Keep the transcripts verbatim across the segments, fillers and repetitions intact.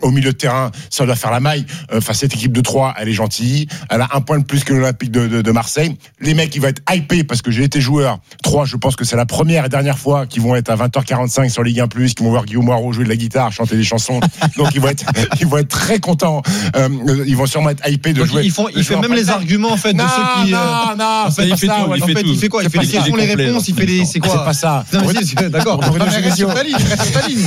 au milieu de terrain, ça doit faire la maille. Enfin, cette équipe de Troyes, elle est gentille. Elle a un point de plus que l'Olympique de, de, de Marseille. Les mecs, ils vont être hypés parce que j'ai été joueur. Troyes, je pense que c'est la première et dernière fois qu'ils vont être à vingt heures quarante-cinq sur Ligue un plus, qu'ils vont voir Guillaume Moirot jouer de la guitare, chanter des chansons. Donc, ils vont être, ils vont être très contents. Euh, ils vont sûrement être hypés de Donc, jouer. Ils font, il fait même les arguments, en fait, non, de ceux qui, non, euh, non, en fait, c'est il pas fait ça. tout. Ouais, En fait, fait, il fait quoi? Il fait les questions, les réponses, il fait les, c'est quoi? C'est pas ça. Non, vas-y, d'accord. Bruno Non, mais reste sur ta ligne, reste sur ta ligne.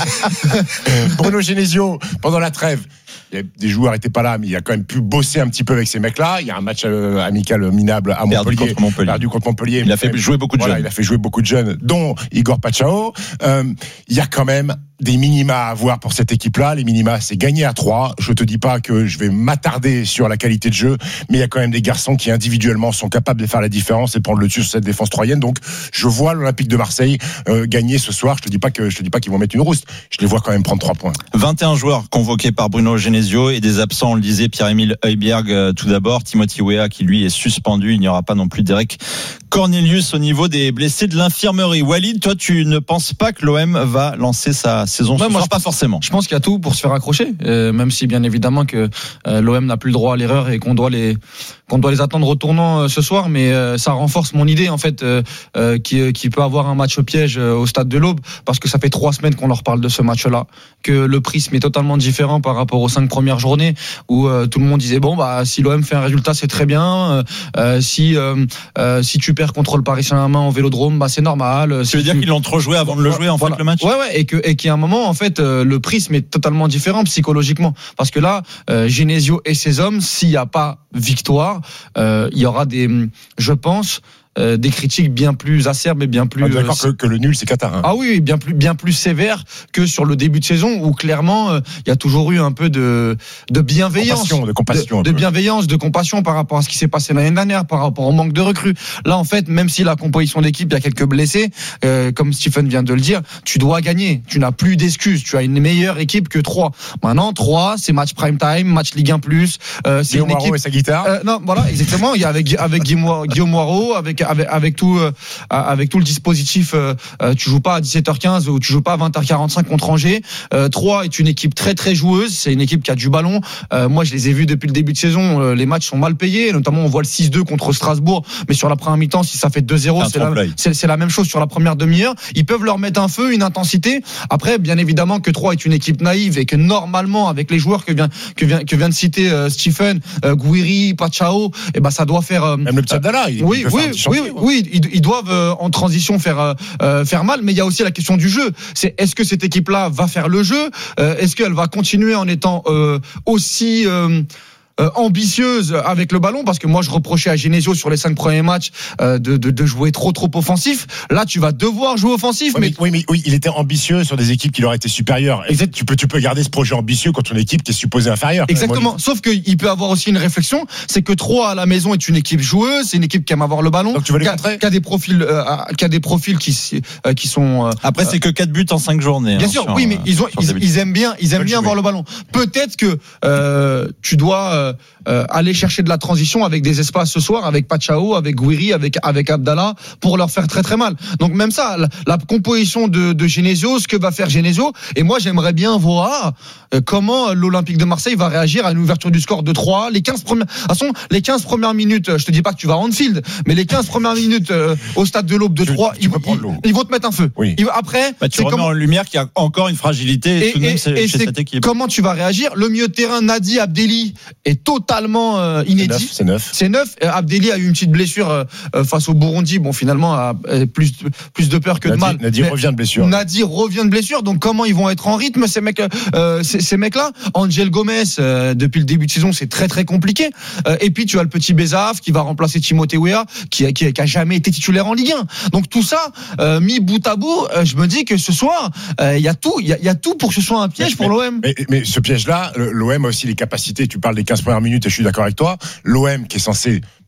Bruno Genesio, pendant la trêve, il y a des joueurs n'étaient pas là, mais il a quand même pu bosser un petit peu avec ces mecs-là. Il y a un match euh, amical minable à Montpellier, perdu contre Montpellier. perdu contre Montpellier. Il a fait jouer beaucoup de voilà, jeunes. Il a fait jouer beaucoup de jeunes, dont Igor Pachao. Euh, il y a quand même des minima à avoir pour cette équipe-là. Les minima, c'est gagner à trois. Je te dis pas que je vais m'attarder sur la qualité de jeu, mais il y a quand même des garçons qui individuellement sont capables de faire la différence et prendre le dessus sur cette défense troyenne. Donc, je vois l'Olympique de Marseille euh, gagner ce soir. Je te dis pas que je te dis pas qu'ils vont mettre une rouste. Je les vois quand même prendre trois points. vingt et un joueurs convoqués par Bruno Genesio et des absents, on le disait, Pierre-Emile Højbjerg euh, tout d'abord, Timothy Weah qui lui est suspendu, il n'y aura pas non plus d'Eric Cornelius au niveau des blessés de l'infirmerie. Walid, toi tu ne penses pas que l'O M va lancer sa saison Ouais, ce moi, soir? je, Pas forcément. Je pense qu'il y a tout pour se faire accrocher, euh, même si bien évidemment que euh, l'O M n'a plus le droit à l'erreur et qu'on doit les qu'on doit les attendre au tournant euh, ce soir, mais euh, ça renforce mon idée en fait euh, euh, qui, qui peut avoir un match au piège euh, au stade de l'Aube, parce que ça fait trois semaines qu'on leur parle de ce match-là, que le prisme est totalement différent par rapport aux cinq premières journées où euh, tout le monde disait bon bah si l'O M fait un résultat c'est très bien, euh, si euh, euh, si tu perds contre le Paris Saint-Germain au Vélodrome bah c'est normal. Tu si veux dire tu... qu'ils l'ont trop joué avant de le jouer en voilà. fait le match? Ouais ouais, et que et qu'il y a un moment en fait euh, le prisme est totalement différent psychologiquement, parce que là euh, Genesio et ses hommes, s'il n'y a pas victoire, euh, il y aura des, je pense, euh, des critiques bien plus acerbes et bien plus. Ah, d'accord euh, que, que le nul c'est Qatar. Hein. Ah oui, bien plus, bien plus sévère que sur le début de saison où clairement il euh, y a toujours eu un peu de de bienveillance, compassion, de compassion, de, de bienveillance, de compassion par rapport à ce qui s'est passé l'année dernière, par rapport au manque de recrues. Là, en fait, même si la composition d'équipe, il y a quelques blessés, euh, comme Stephen vient de le dire, tu dois gagner. Tu n'as plus d'excuses. Tu as une meilleure équipe que trois. Maintenant, trois, c'est match prime time, match Ligue un plus. Euh, c'est Guillaume une Moirot équipe. et sa guitare. Euh, non, voilà, exactement. Il y a avec avec Guillaume Moirot, avec avec avec tout euh, avec tout le dispositif. Euh, euh, tu joues pas à dix-sept heures quinze ou tu joues pas à vingt heures quarante-cinq contre Angers. Euh, Troyes est une équipe très très joueuse. C'est une équipe qui a du ballon. Euh, moi, je les ai vus depuis le début de saison. Euh, les matchs sont mal payés. Notamment, on voit le six deux contre Strasbourg. Mais sur la première mi-temps, si ça fait deux zéro, c'est la, c'est, c'est la même chose sur la première demi-heure. Ils peuvent leur mettre un feu, une intensité. Après, bien évidemment que Troyes est une équipe naïve et que normalement, avec les joueurs que vient que vient que vient de citer euh, Stephen, euh, Gouiri, Pachao, et ben ça doit faire. Euh, Même le petit Abdallah. Il, oui, il peut oui, faire un petit oui, chantier, oui, ils, ils doivent euh, en transition faire euh, faire mal. Mais il y a aussi la question du jeu. C'est est-ce que cette équipe-là va faire le jeu? euh, Est-ce qu'elle va continuer en étant euh, aussi euh, Euh, ambitieuse avec le ballon, parce que moi je reprochais à Genesio sur les cinq premiers matchs euh, de, de, de jouer trop trop offensif. Là tu vas devoir jouer offensif. Ouais, mais... mais oui, mais oui, il était ambitieux sur des équipes qui leur étaient supérieures. Exact. Tu peux tu peux garder ce projet ambitieux contre une équipe qui est supposée inférieure. Exactement. Sauf qu'il peut avoir aussi une réflexion, c'est que Troyes à la maison est une équipe joueuse, c'est une équipe qui aime avoir le ballon. Donc tu veux les qui, a, contrer qui a des profils, euh, qui a des profils qui euh, qui sont. Euh, Après c'est que quatre buts en cinq journées. Bien hein, sûr, sur, oui, mais ils ont ils, ils aiment bien ils aiment bien avoir le ballon. Peut-être que euh, tu dois euh, euh, aller chercher de la transition avec des espaces ce soir, avec Pachao, avec Gouiri, avec avec Abdallah, pour leur faire très très mal. Donc même ça, la, la composition de, de Genesio, ce que va faire Genesio, et moi j'aimerais bien voir euh, comment l'Olympique de Marseille va réagir à une ouverture du score de trois. Les quinze premières, de toute façon, les quinze premières minutes, je te dis pas que tu vas à Anfield, mais les quinze premières minutes euh, au stade de l'Aube de Troyes, ils, ils, ils vont te mettre un feu. Oui. Ils, après, bah, tu c'est remets comment... en lumière qu'il y a encore une fragilité et, tout de même et, chez et cette équipe. Comment tu vas réagir? Le milieu de terrain Nadi Abdelli est totalement euh, inédit. C'est neuf. C'est neuf. Abdelli a eu une petite blessure euh, face au Burundi. Bon, finalement, a plus plus de peur que de Nadi, mal. Nadi revient de blessure. Nadi revient de blessure. Donc comment ils vont être en rythme ces mecs, euh, ces, ces mecs-là? Angel Gomez, euh, depuis le début de saison, c'est très très compliqué. Euh, et puis tu as le petit Bezaf qui va remplacer Timothée Weah, qui, qui, qui a jamais été titulaire en Ligue un. Donc tout ça euh, mis bout à bout, euh, je me dis que ce soir, il euh, y a tout, il y a, y a tout pour que ce soit un piège mais, pour l'O M. Mais, mais ce piège-là, l'O M a aussi les capacités. Tu parles des quinze premières minutes et je suis d'accord avec toi. L'O M qui est censé, alors,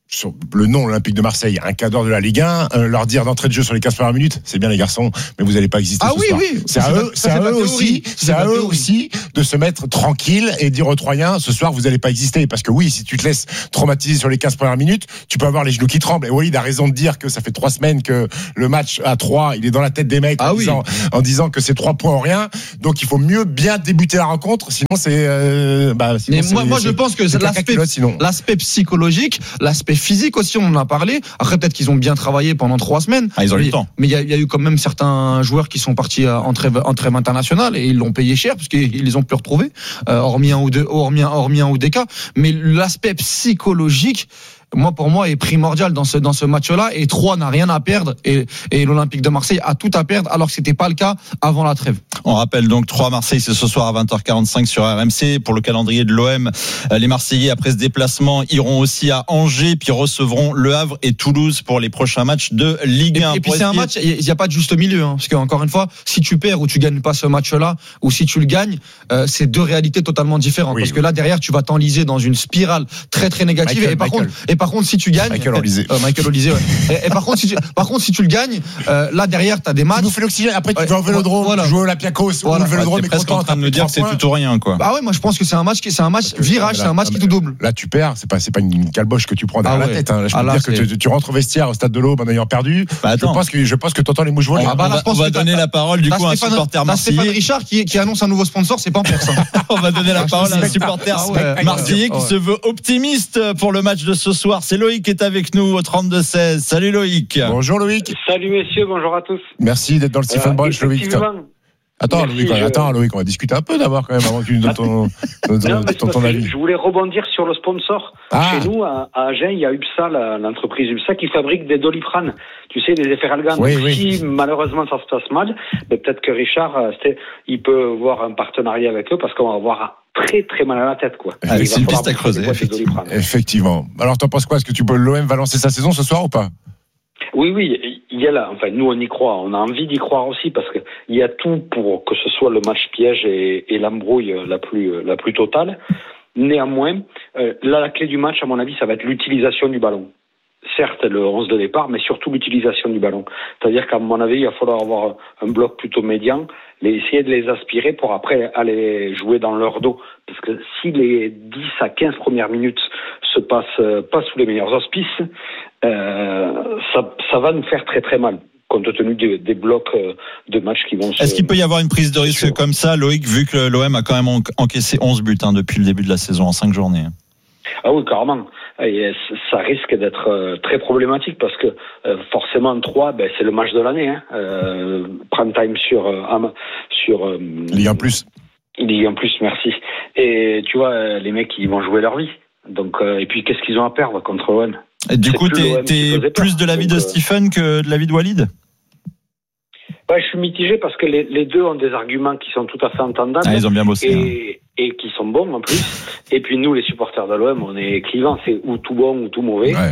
sur le nom Olympique de Marseille, un cadre de la Ligue un, euh, leur dire d'entrée de jeu sur les quinze premières minutes, c'est bien les garçons, mais vous n'allez pas exister ah ce oui, soir. Oui, c'est à eux, c'est à eux aussi, c'est à eux aussi de se mettre tranquille et dire aux Troyens, ce soir vous n'allez pas exister, parce que oui, si tu te laisses traumatiser sur les quinze premières minutes, tu peux avoir les genoux qui tremblent. Et Walid a raison de dire que ça fait trois semaines que le match à trois, il est dans la tête des mecs ah en, oui. disant, en disant que c'est trois points en rien. Donc il faut mieux bien débuter la rencontre, sinon c'est. Euh, bah, sinon mais c'est, moi, moi je pense que c'est l'aspect, sinon. l'aspect psychologique, l'aspect physique aussi, on en a parlé. Après, peut-être qu'ils ont bien travaillé pendant trois semaines. Ah, ils ont mais, eu le temps. Mais il y, y a eu quand même certains joueurs qui sont partis en trêve, en trêve internationale et ils l'ont payé cher parce qu'ils les ont plus retrouvés, euh, hormis un ou deux, hormis un, hormis un ou des cas. Mais l'aspect psychologique, moi, pour moi, est primordial dans ce, dans ce match-là. Et Troyes n'a rien à perdre et, et l'Olympique de Marseille a tout à perdre alors que c'était pas le cas avant la trêve. On rappelle donc Troyes Marseille, c'est ce soir à vingt heures quarante-cinq sur R M C. Pour le calendrier de l'O M, les Marseillais, après ce déplacement, iront aussi à Angers, puis recevront Le Havre et Toulouse pour les prochains matchs de Ligue un. Et, et puis c'est un match, il n'y a pas de juste milieu, hein, parce qu'encore une fois, si tu perds ou tu gagnes pas ce match-là, ou si tu le gagnes, euh, c'est deux réalités totalement différentes. Oui, parce oui. que là, derrière, tu vas t'enliser dans une spirale très très négative. Michael, et, par Michael. contre, et par contre, si tu gagnes, Michael Olysée, euh, Michael Olysée, ouais. et, et par contre, si tu, par contre, si tu le gagnes, euh, là derrière, t'as des matchs. Tu nous fais l'oxygène. Après, tu ouais, vas au Vélodrome, voilà. tu joues au Olympiakos, voilà. ou le Vélodrome ouais, est presque content. en train de me dire que c'est tout ou rien, quoi. Ah ouais, moi je pense que c'est un match qui, c'est un match virage, là, c'est un match là, qui tout double. Là, tu perds. C'est pas, c'est pas une calboche que tu prends derrière ah la ouais. tête. Hein. Là, je peux ah te là, dire que tu, tu rentres au vestiaire au stade de l'Aube en ayant perdu. Bah, je pense que je pense que t'entends les mouches voler. On, bah, on va, on va donner la parole du coup à un supporter marseillais. Stéphane Richard qui, qui annonce un nouveau sponsor, c'est pas en personne. On va donner la parole à un supporter ah ouais, marseillais qui ouais. se veut optimiste pour le match de ce soir. C'est Loïc qui est avec nous au trente-deux seize. Salut Loïc. Bonjour Loïc. Salut messieurs, bonjour à tous. Merci d'être dans le Stephen euh, Brunch Loïc. Attends, Merci, Loïc, je... attends, Loïc, on va discuter un peu d'abord quand même avant que tu nous donnes ton, ton, ton, ton, ton avis. Je voulais rebondir sur le sponsor. Ah. Chez nous, à, à Agen, il y a UPSA, la, l'entreprise UPSA, qui fabrique des Doliprane. Tu sais, des efferalgan. Oui, Donc, oui. Si malheureusement ça se passe mal, mais peut-être que Richard, il peut voir un partenariat avec eux parce qu'on va avoir très très mal à la tête, quoi. Avec c'est une piste à creuser, effectivement. effectivement. Alors, t'en penses quoi? Est-ce que tu peux, l'O M va lancer sa saison ce soir ou pas? Oui, oui, il y a là, enfin, nous on y croit, on a envie d'y croire aussi parce que il y a tout pour que ce soit le match piège et, et l'embrouille la plus, la plus totale. Néanmoins, euh, là, la clé du match, à mon avis, ça va être l'utilisation du ballon. Certes, le onze de départ, mais surtout l'utilisation du ballon. C'est-à-dire qu'à mon avis, il va falloir avoir un bloc plutôt médian, les, essayer de les aspirer pour après aller jouer dans leur dos. Parce que si les dix à quinze premières minutes se passent pas sous les meilleurs auspices, euh, ça, ça va nous faire très très mal, compte tenu des, des blocs de matchs qui vont se... Est-ce qu'il peut y avoir une prise de risque comme ça, Loïc, vu que l'O M a quand même encaissé onze buts hein, depuis le début de la saison en cinq journées? Ah oui, carrément. Et ça risque d'être très problématique parce que forcément trois, ben, c'est le match de l'année. Hein. Euh, prime time sur sur euh, Ligue un plus. Ligue un plus, merci. Et tu vois, les mecs ils vont jouer leur vie. Donc euh, et puis qu'est-ce qu'ils ont à perdre contre l'O M? Et du coup, t'es, t'es plus de l'avis de Stephen que de l'avis de Walid? Ouais, je suis mitigé parce que les, les deux ont des arguments qui sont tout à fait entendables. Ah, ils ont bien bossé. Et, hein. et qui sont bons en plus. Et puis nous, les supporters de l'O M, on est clivants, c'est ou tout bon ou tout mauvais. Ouais.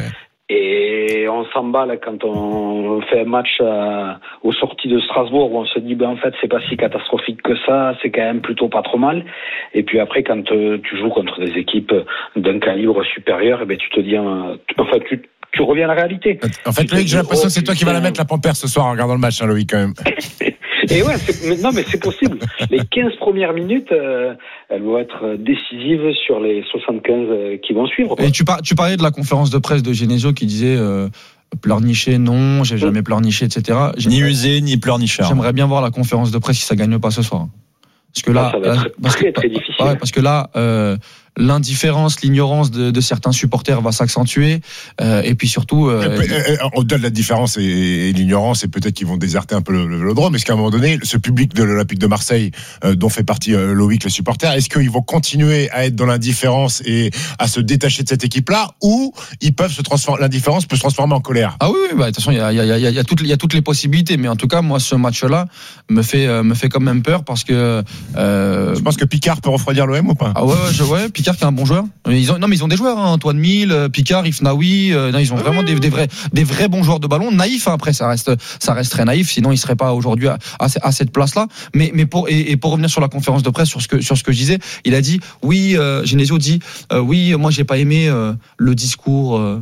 Et on s'emballe quand on fait un match à, aux sorties de Strasbourg où on se dit ben en fait c'est pas si catastrophique que ça, c'est quand même plutôt pas trop mal. Et puis après quand euh, tu joues contre des équipes d'un calibre supérieur, et ben tu te dis euh, enfin tu tu reviens à la réalité. En fait, Loïc, j'ai l'impression que c'est toi qui vas la mettre la pampère ce soir en regardant le match, hein, Loïc, quand même. Et ouais, c'est, mais non, mais c'est possible. Les quinze premières minutes, euh, elles vont être décisives sur les soixante-quinze euh, qui vont suivre. Quoi. Et tu, par, tu parlais de la conférence de presse de Genesio qui disait euh, pleurnicher, non, j'ai jamais pleurniché, et cetera. Ni usé, ni pleurnicheur. J'aimerais bien voir la conférence de presse si ça gagne pas ce soir. Parce que là, ah, ça va être parce très que, très difficile. Ouais, parce que là, euh, l'indifférence, l'ignorance de, de certains supporters va s'accentuer, euh, et puis surtout. Euh, euh, euh, au-delà de la différence et, et l'ignorance, et peut-être qu'ils vont déserter un peu le, le Vélodrome, est-ce qu'à un moment donné, ce public de l'Olympique de Marseille, euh, dont fait partie euh, Loïc, le supporter, est-ce qu'ils vont continuer à être dans l'indifférence et à se détacher de cette équipe-là, ou ils peuvent se transformer, l'indifférence peut se transformer en colère? Ah oui, oui, bah de toute façon, il y a, il y a, il y a, il y a toutes, il y a toutes les possibilités, mais en tout cas, moi, ce match-là me fait, euh, me fait quand même peur parce que. Euh, Je pense que Picard peut refroidir l'O M ou pas? Ah ouais, ouais, je, ouais, Picard qui est un bon joueur. Ils ont, non, mais ils ont des joueurs, hein, Antoine Mille, Picard, Ifnaoui. Euh, non, ils ont vraiment des, des vrais, des vrais bons joueurs de ballon. Naïf, hein, après, ça reste, ça reste très naïf. Sinon, ils seraient pas aujourd'hui à, à, à cette place-là. Mais, mais pour et, et pour revenir sur la conférence de presse, sur ce que, sur ce que je disais, il a dit, oui, euh, Genesio dit, euh, oui, moi, j'ai pas aimé euh, le discours. Euh,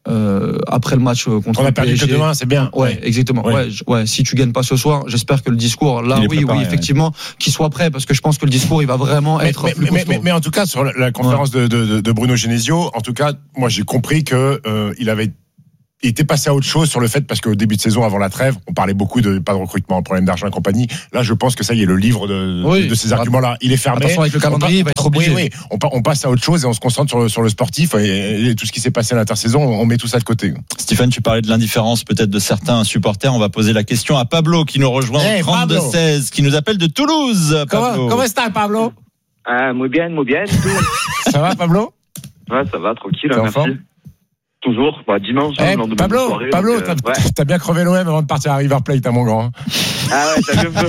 euh, après le match contre On a le perdu P S G. que demain, c'est bien. Ouais, exactement. Ouais. Ouais, je- ouais, si tu gagnes pas ce soir, j'espère que le discours, là, Il est oui, préparé, oui, effectivement, qu'il soit prêt, parce que je pense que le discours, il va vraiment Mais, être mais, plus mais, costaud. mais- mais en tout cas, sur la, la conférence de, de, de Bruno Genesio, en tout cas, moi j'ai compris que euh, il avait il était passé à autre chose sur le fait, parce qu'au début de saison, avant la trêve, on parlait beaucoup de pas de recrutement, problème d'argent et compagnie. Là, je pense que ça y est, le livre de, Oui. de ces arguments-là, il est fermé. Attention avec le calendrier, il va être obligé. Oui, oui. On, pa- on passe à autre chose et on se concentre sur le, sur le sportif et, et tout ce qui s'est passé à l'intersaison, on met tout ça de côté. Stéphane, tu parlais de l'indifférence peut-être de certains supporters. On va poser la question à Pablo qui nous rejoint Hey, au trente-deux seize, qui nous appelle de Toulouse. Pablo. Comment est-ce Pablo? Ah, muy bien, muy bien. Ça va, Pablo? Ouais, ça va, tranquille, T'es en merci. forme? Toujours, bah, dimanche, Eh, hein, le lendemain de Pablo, soirée, Pablo, donc, euh, t'as, ouais. t'as bien crevé l'O M avant de partir à River Plate, à mon grand. Ah ouais, t'as vu un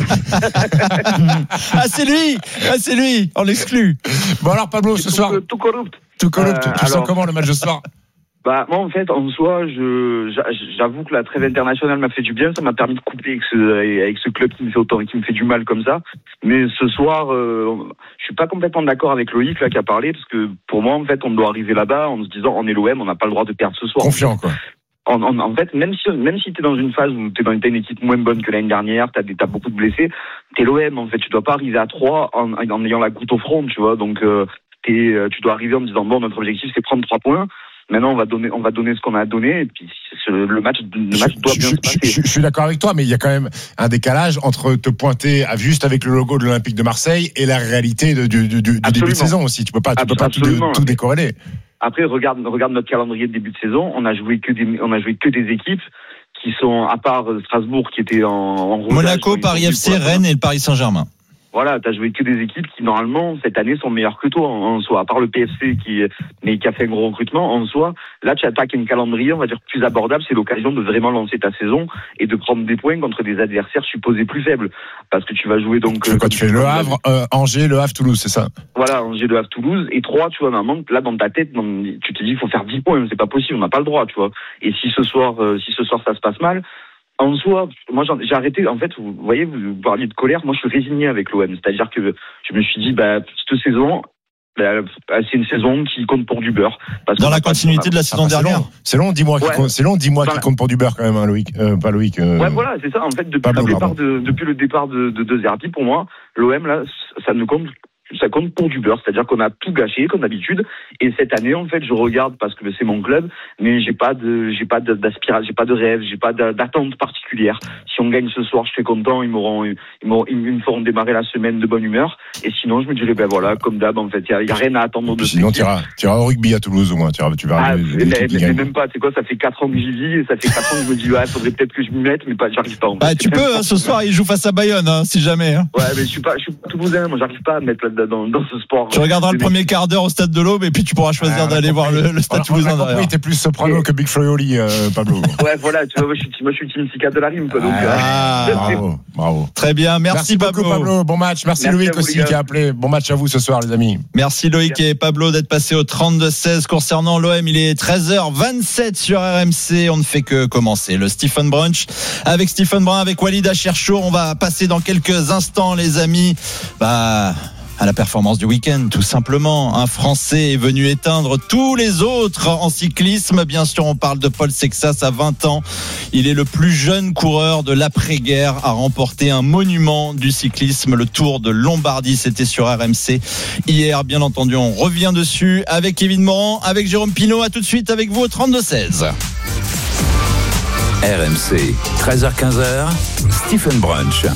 peu. Ah, c'est lui. Ah, c'est lui. On l'exclut. Bon alors Pablo, ce tout, soir, tout corrupt. tout corrupt, Euh, tu sens alors- comment le match de ce soir? Bah, moi, en fait, en soi, je, j'a- j'avoue que la trêve internationale m'a fait du bien. Ça m'a permis de couper avec ce, avec ce club qui me fait autant, qui me fait du mal comme ça. Mais ce soir, euh, je suis pas complètement d'accord avec Loïc, là, qui a parlé, parce que pour moi, en fait, on doit arriver là-bas en se disant, on est l'O M, on n'a pas le droit de perdre ce soir. Confiant, quoi. En, en, en fait, même si, même si t'es dans une phase où t'es dans t'as une équipe moins bonne que l'année dernière, t'as des, t'as beaucoup de blessés, t'es l'O M, en fait. Tu dois pas arriver à trois en, en ayant la goutte au front, tu vois. Donc, euh, t'es, tu dois arriver en te disant, bon, notre objectif, c'est prendre trois points. Maintenant, on va donner, on va donner ce qu'on a donné, et puis ce- le match, le match doit je, bien je- se passer. je- je suis d'accord avec toi, mais il y a quand même un décalage entre te pointer à, juste avec le logo de l'Olympique de Marseille et la réalité de- du, du- du début de Absolument. saison aussi. Tu peux pas, tu peux pas tout, Absolument. tout décorréler. Après, regarde, regarde notre calendrier de début de saison. On a joué que des, on a joué que des équipes qui sont, à part Strasbourg, qui était en, en rodage, Monaco, ils Paris sont F C, venus pour la- Rennes et le Paris Saint-Germain. Voilà, t'as joué que des équipes qui, normalement, cette année, sont meilleures que toi, en soi. À part le P F C qui, mais qui a fait un gros recrutement, en soi. Là, tu attaques un calendrier, on va dire, plus abordable. C'est l'occasion de vraiment lancer ta saison et de prendre des points contre des adversaires supposés plus faibles. Parce que tu vas jouer donc, Tu fais quoi, tu fais Le Havre, euh, Angers, Le Havre, Toulouse, c'est ça? Voilà, Angers, Le Havre, Toulouse. Et trois, tu vois, normalement, là, dans ta tête, dans- tu te dis, il faut faire dix points. C'est pas possible, on n'a pas le droit, tu vois. Et si ce soir, euh, si ce soir, ça se passe mal, en soi, moi, j'en- j'ai arrêté, en fait, vous voyez, vous, vous parliez de colère. Moi, je suis résigné avec l'O M. C'est-à-dire que je me suis dit, bah, cette saison, bah, c'est une saison qui compte pour du beurre. Parce Dans qu'on la a pas- continuité de la saison Ah, c'est dernière. long, c'est long, dix mois qui Ouais. compte, c'est long, dix mois Dans qui la- compte pour du beurre quand même, hein, Loïc, euh, pas Loïc. euh, Ouais, voilà, c'est ça. En fait, depuis, Pablo, le, départ pardon. de, depuis le départ de, de, de Zerbi, pour moi, l'O M, là, ça ne compte, ça compte pour du beurre. C'est-à-dire qu'on a tout gâché, comme d'habitude. Et cette année, en fait, je regarde parce que c'est mon club, mais j'ai pas de, j'ai pas d'aspiration, j'ai pas de rêve, j'ai pas d'attente particulière. Si on gagne ce soir, je serai content. Ils m'auront, ils m'auront, ils me feront démarrer la semaine de bonne humeur. Et sinon, je me dirais, ben voilà, comme d'hab, en fait, il y, a- y a rien à attendre de Sinon, cette tu iras, tu iras au rugby à Toulouse au moins. Tu, iras, tu verras Ah, les- mais, les équipes mais- qui mais gagnent. même pas, c'est quoi, ça fait quatre ans que j'y vis, et ça fait quatre ans que je me dis, ouais, faudrait peut-être que je m'y mette, mais pas, j'arrive pas. En fait. Bah, tu C'est peux, même hein, pas- ce soir, il joue face à Bayonne, hein, si jamais. Hein. Ouais, mais je suis pas, je suis pas toulousain, moi, j'arrive pas à me mettre là, dans, dans ce sport. Tu regarderas le C'est- premier quart d'heure au stade de l'Aube et puis tu pourras choisir Ah, on a d'aller voir compris. le, le stade On a- on a toulousain compris, derrière. t'es plus soprano que Big Floyoli, euh, Pablo. Ouais, voilà, tu vois, moi, je suis, moi, je suis team Sika de la rime, quoi, donc, euh, Ah, Bravo, bravo. très bien, merci, beaucoup, Pablo. Pablo. Bon match. Merci, Merci à Loïc vous, aussi les gars. qui a appelé. Bon match à vous ce soir, les amis. Merci Loïc et Pablo d'être passés au trente-deux seize concernant l'O M. Il est treize heures vingt-sept sur R M C. On ne fait que commencer le Stephen Brunch avec Stephen Brun, avec Walid Acharchour. On va passer dans quelques instants, les amis, bah, à la performance du week-end, tout simplement. Un Français est venu éteindre tous les autres en cyclisme. Bien sûr, on parle de Paul Sexas à vingt ans. Il est le plus jeune coureur de l'après-guerre à remporter un monument du cyclisme, le Tour de Lombardie. C'était sur R M C hier. Bien entendu, on revient dessus avec Kevin Morand, avec Jérôme Pinault. À tout de suite avec vous au trente-deux seize. R M C, treize heures quinze, Stephen Brunch.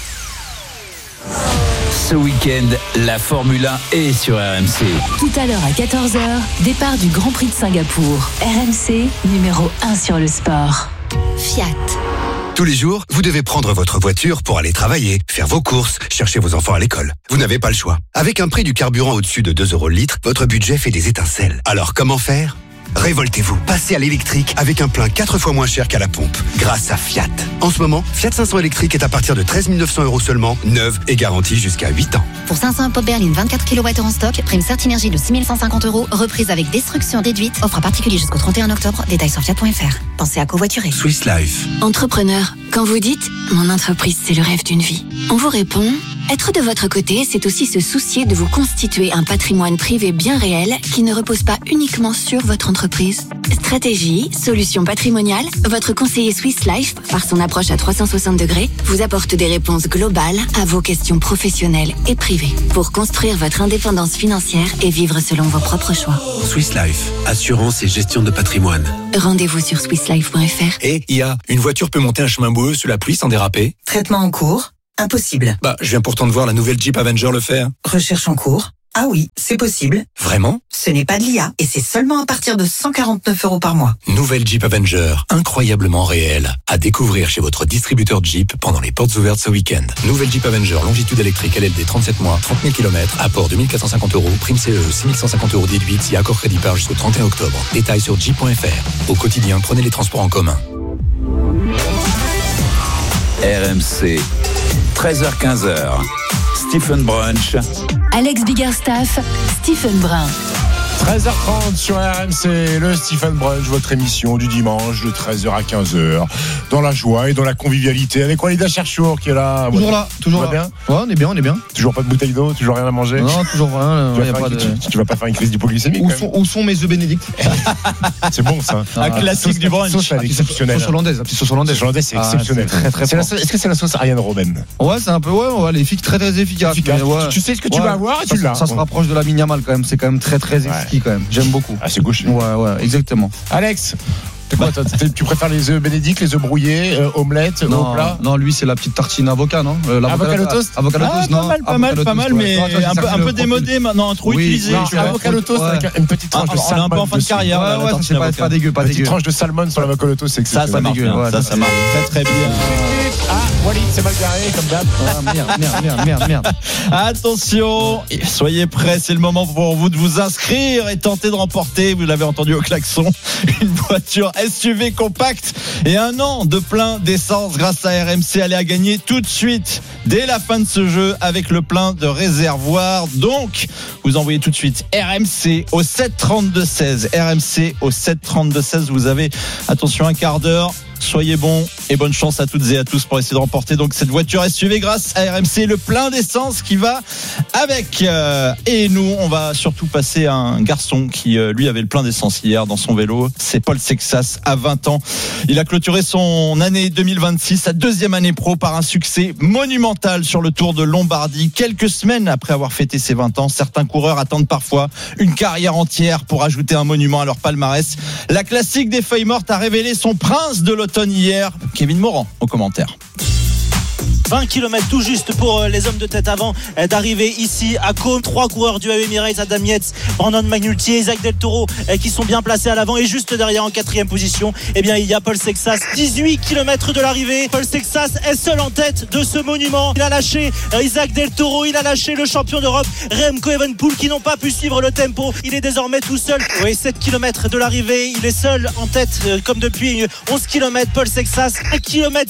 Ce week-end, la Formule un est sur R M C. Tout à l'heure à quatorze heures, départ du Grand Prix de Singapour. R M C, numéro un sur le sport. Fiat. Tous les jours, vous devez prendre votre voiture pour aller travailler, faire vos courses, chercher vos enfants à l'école. Vous n'avez pas le choix. Avec un prix du carburant au-dessus de deux euros le litre, votre budget fait des étincelles. Alors comment faire ? Révoltez-vous, passez à l'électrique avec un plein quatre fois moins cher qu'à la pompe, grâce à Fiat. En ce moment, Fiat cinq cents électrique est à partir de treize mille neuf cents euros seulement, neuve et garantie jusqu'à huit ans. Pour cinq cents pop berline vingt-quatre kilowattheures en stock, prime Certinergie de six mille cent cinquante euros, reprise avec destruction déduite, offre à particulier jusqu'au trente et un octobre, détails sur fiat point f r. Pensez à covoiturer. Swiss Life. Entrepreneur, quand vous dites « Mon entreprise, c'est le rêve d'une vie », on vous répond « Être de votre côté, c'est aussi se soucier de vous constituer un patrimoine privé bien réel qui ne repose pas uniquement sur votre entreprise. » entreprise. Stratégie, solutions patrimoniales, votre conseiller Swiss Life, par son approche à trois cent soixante degrés, vous apporte des réponses globales à vos questions professionnelles et privées pour construire votre indépendance financière et vivre selon vos propres choix. Swiss Life, assurance et gestion de patrimoine. Rendez-vous sur swiss life point f r. Et I A, une voiture peut monter un chemin boueux sous la pluie sans déraper? Traitement en cours? Impossible. Bah, je viens pourtant de voir la nouvelle Jeep Avenger le faire. Recherche en cours? Ah oui, c'est possible. Vraiment? Ce n'est pas de l'I A et c'est seulement à partir de cent quarante-neuf euros par mois. Nouvelle Jeep Avenger, incroyablement réelle. À découvrir chez votre distributeur Jeep pendant les portes ouvertes ce week-end. Nouvelle Jeep Avenger, longitude électrique L L D trente-sept mois, trente mille kilomètres, apport deux mille quatre cent cinquante euros, prime C E, six mille cent cinquante euros déduite si accord crédit par jusqu'au trente et un octobre. Détails sur jeep point f r. Au quotidien, prenez les transports en commun. R M C, treize heures quinze. Stephen Brunch. Alex Biggerstaff, Stephen Brun. treize heures trente sur R M C, le Stephen Brunch, votre émission du dimanche de treize heures à quinze heures. Dans la joie et dans la convivialité avec Walida Cherchour qui est là. Toujours là, toujours là. Bien. Ouais, on est bien, on est bien. Toujours pas de bouteille d'eau, toujours rien à manger. Non, toujours rien. Tu, y a vas, pas de... de... tu, tu vas pas faire une crise d'hypoglycémie. Où sont, où sont mes œufs Bénédicts? C'est bon ça. Un Ah, classique du brunch. Sauce, elle est exceptionnelle. Sauce hollandaise, la petite sauce hollandaise. Sauce hollandaise, c'est Ah, exceptionnel. c'est très, très c'est la fort. sauce- Est-ce que c'est la sauce Ariane Robben? Ouais, c'est un peu, ouais, ouais, elle est efficace, très très efficace. Efficace. mais ouais. Tu sais ce que tu Ouais, vas avoir et ça, tu l'as. Ça se rapproche de la Miniamal quand même, c'est quand même très très Ouais. efficace quand même. J'aime beaucoup. Ah, c'est gauche. Ouais, ouais, exactement. Alex, c'est quoi, toi, t'es- tu préfères les œufs Bénédicts, les œufs brouillés, euh, omelette, au Non, plat? non, lui c'est la petite tartine avocat, non Euh, l'avocat- Avocat au toast Avocat au Ah, toast, pas non mal, pas mal, Avocat au pas toast, mal, ouais. mais Toi, toi, un c'est peu, ça un qui peu le démodé maintenant, trop Oui, utilisé. oui, tu vois. Avocat au toast Ouais. avec une petite tranche Ah, de on est salmon. un peu en fin de dessus. carrière. Ouais, là, la ouais, ça tartine c'est pas, avocat. pas dégueu, pas Petite dégueu. tranche de salmon sur l'avocat au toast, c'est Ça, ça exceptionnel. marche dégueu, bien. ouais, Ça, ça, ça marche très très bien. Ah, Walid, c'est mal garé, comme d'hab. Ah, merde, merde, merde, merde, merde. Attention, et soyez prêts, c'est le moment pour vous de vous inscrire et tenter de remporter, vous l'avez entendu au klaxon, une voiture S U V compacte et un an de plein d'essence grâce à R M C. Allez à gagner tout de suite, dès la fin de ce jeu, avec le plein de réservoir. Donc, vous envoyez tout de suite R M C au sept trente-deux seize. R M C au sept trente-deux seize. Vous avez, attention, un quart d'heure. Soyez bons et bonne chance à toutes et à tous pour essayer de remporter donc cette voiture S U V grâce à R M C, le plein d'essence qui va avec. Euh, et nous, on va surtout passer à un garçon qui, euh, lui, avait le plein d'essence hier dans son vélo. C'est Paul Sexas, à vingt ans. Il a clôturé son année deux mille vingt-six, sa deuxième année pro, par un succès monumental sur le Tour de Lombardie. Quelques semaines après avoir fêté ses vingt ans, certains coureurs attendent parfois une carrière entière pour ajouter un monument à leur palmarès. La classique des feuilles mortes a révélé son prince de l'automne hier, Kevin Morand, au commentaire. vingt kilomètres tout juste pour les hommes de tête avant d'arriver ici à Côme. Trois coureurs du A E Emirates, Adam Yates, Brandon McNulty et Isaac Del Toro qui sont bien placés à l'avant, et juste derrière en quatrième position, eh bien, il y a Paul Sexas. dix-huit kilomètres de l'arrivée. Paul Sexas est seul en tête de ce monument. Il a lâché Isaac Del Toro, il a lâché le champion d'Europe Remco Evenepoel qui n'ont pas pu suivre le tempo. Il est désormais tout seul. Oui, sept kilomètres de l'arrivée. Il est seul en tête comme depuis onze kilomètres. Paul Sexas, un kilomètre